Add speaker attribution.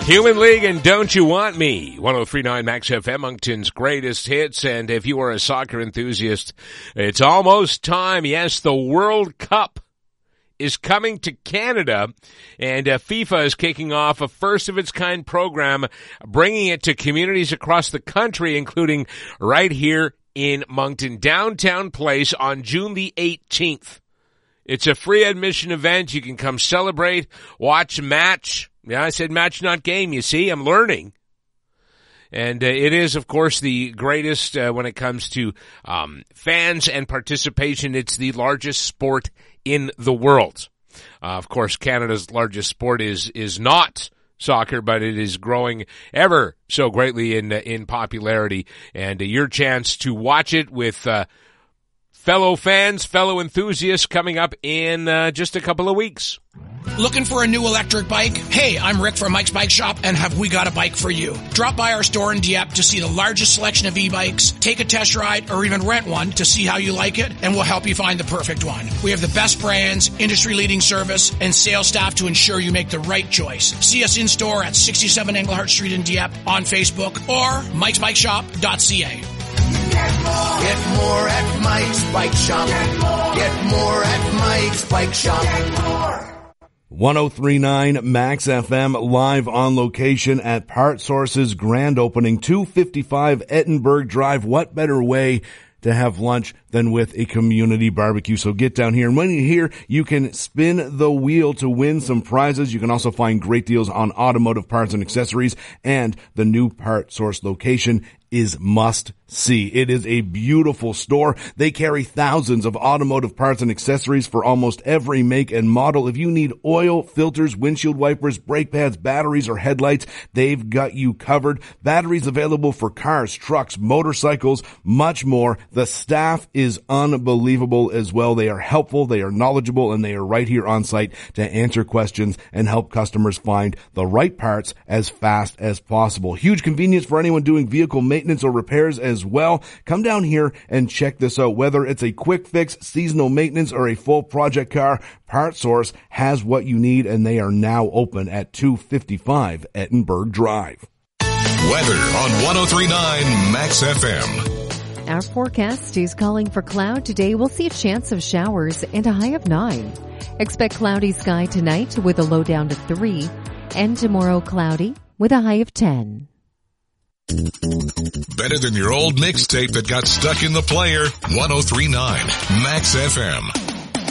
Speaker 1: Human League and Don't You Want Me, 103.9 Max FM, Moncton's greatest hits. And if you are a soccer enthusiast, it's almost time. Yes, the World Cup is coming to Canada, and FIFA is kicking off a first-of-its-kind program, bringing it to communities across the country, including right here in Moncton Downtown Place on June the 18th. It's a free admission event. You can come celebrate, watch a match. Yeah, I said match, not game. You see, I'm learning. And it is, of course, the greatest when it comes to fans and participation. It's the largest sport in the world. Of course, Canada's largest sport is not soccer, but it is growing ever so greatly in popularity. And your chance to watch it with fellow fans, fellow enthusiasts coming up in just a couple of weeks.
Speaker 2: Looking for a new electric bike? Hey, I'm Rick from Mike's Bike Shop, and have we got a bike for you? Drop by our store in Dieppe to see the largest selection of e-bikes, take a test ride, or even rent one to see how you like it, and we'll help you find the perfect one. We have the best brands, industry-leading service, and sales staff to ensure you make the right choice. See us in-store at 67 Englehart Street in Dieppe, on Facebook, or mikesbikeshop.ca.
Speaker 3: Get more at Mike's Bike Shop. Get more at Mike's Bike Shop.
Speaker 4: 103.9 Max FM, live on location at Part Source's grand opening, 255 Ettenberg Drive. What better way to have lunch than with a community barbecue? So get down here, and when you're here, you can spin the wheel to win some prizes. You can also find great deals on automotive parts and accessories, and the new Part Source location is must see. It is a beautiful store. They carry thousands of automotive parts and accessories for almost every make and model. If you need oil, filters, windshield wipers, brake pads, batteries, or headlights, they've got you covered. Batteries available for cars, trucks, motorcycles, much more. The staff is unbelievable as well. They are helpful, they are knowledgeable, and they are right here on site to answer questions and help customers find the right parts as fast as possible. Huge convenience for anyone doing vehicle maintenance or repairs as well. Come down here and check this out. Whether it's a quick fix, seasonal maintenance, or a full project car, Part Source has what you need, and they are now open at 255 Ettenberg Drive.
Speaker 5: Weather on 103.9 Max FM.
Speaker 6: Our forecast is calling for cloud today. We'll see a chance of showers and a high of 9. Expect cloudy sky tonight with a low down to 3, and tomorrow cloudy with a high of 10.
Speaker 5: Better than your old mixtape that got stuck in the player. 103.9 Max FM.